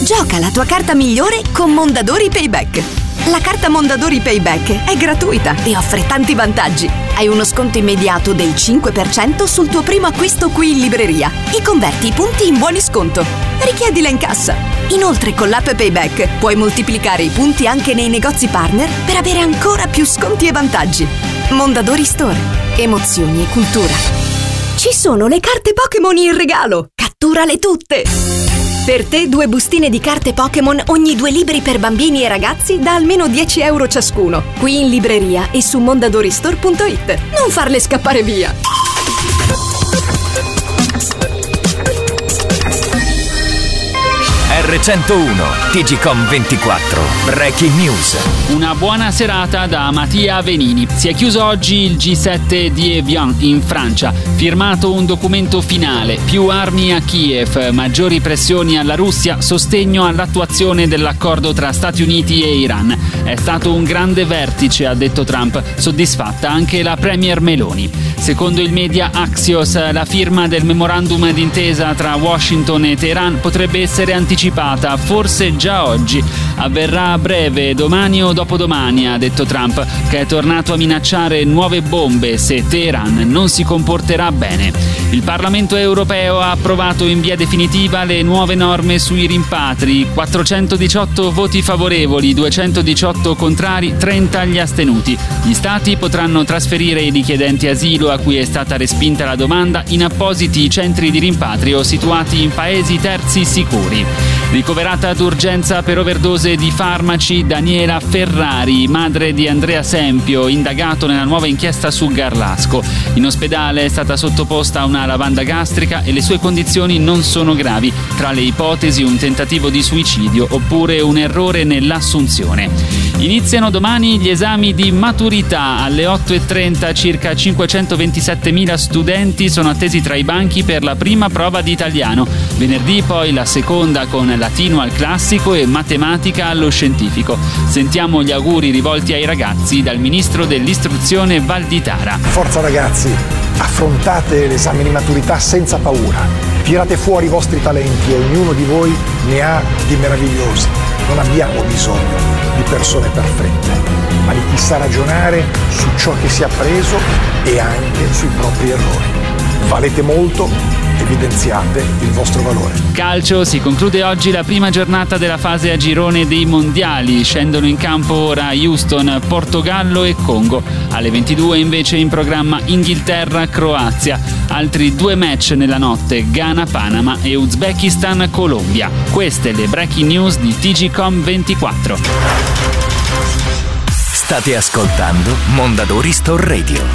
Gioca la tua carta migliore con Mondadori Payback. La carta Mondadori Payback è gratuita e offre tanti vantaggi. Hai uno sconto immediato del 5% sul tuo primo acquisto qui in libreria e converti i punti in buoni sconto. Richiedila in cassa. Inoltre con l'app Payback puoi moltiplicare i punti anche nei negozi partner per avere ancora più sconti e vantaggi. Mondadori Store. Emozioni e cultura. Ci sono le carte Pokémon in regalo! Catturale tutte! Per te 2 bustine di carte Pokémon ogni 2 libri per bambini e ragazzi da almeno 10 euro ciascuno. Qui in libreria e su mondadoristore.it. Non farle scappare via! R101 TGcom 24 Breaking News. Una buona serata da Mattia Venini. Si è chiuso oggi il G7 di Evian in Francia. Firmato un documento finale: più armi a Kiev, maggiori pressioni alla Russia, sostegno all'attuazione dell'accordo tra Stati Uniti e Iran. È stato un grande vertice, ha detto Trump, soddisfatta anche la premier Meloni. Secondo il media Axios, la firma del memorandum d'intesa tra Washington e Teheran potrebbe essere anticipata, forse già oggi. Avverrà a breve, domani o dopodomani, ha detto Trump, che è tornato a minacciare nuove bombe se Teheran non si comporterà bene. Il Parlamento europeo ha approvato in via definitiva le nuove norme sui rimpatri: 418 voti favorevoli, 218 contrari, 30 gli astenuti. Gli stati potranno trasferire i richiedenti asilo a cui è stata respinta la domanda in appositi centri di rimpatrio situati in paesi terzi sicuri. Ricoverata d'urgenza per overdose di farmaci Daniela Ferrari, madre di Andrea Sempio, indagato nella nuova inchiesta su Garlasco. In ospedale è stata sottoposta a una lavanda gastrica e le sue condizioni non sono gravi. Tra le ipotesi un tentativo di suicidio oppure un errore nell'assunzione. Iniziano domani gli esami di maturità. Alle 8:30 circa 527.000 studenti sono attesi tra i banchi per la prima prova di italiano. Venerdì poi la seconda con latino al classico e matematica allo scientifico. Sentiamo gli auguri rivolti ai ragazzi dal ministro dell'istruzione Valditara. Forza ragazzi, affrontate l'esame di maturità senza paura. Tirate fuori i vostri talenti e ognuno di voi ne ha di meravigliosi. Non abbiamo bisogno di persone perfette, ma di chi sa ragionare su ciò che si è appreso e anche sui propri errori. Valete molto, evidenziate il vostro valore. Calcio, si conclude oggi la prima giornata della fase a girone dei mondiali. Scendono in campo ora Houston, Portogallo e Congo. Alle 22 invece in programma Inghilterra-Croazia. Altri 2 match nella notte: Ghana-Panama e Uzbekistan-Colombia. Queste le breaking news di TGcom 24. State ascoltando Mondadori Store Radio.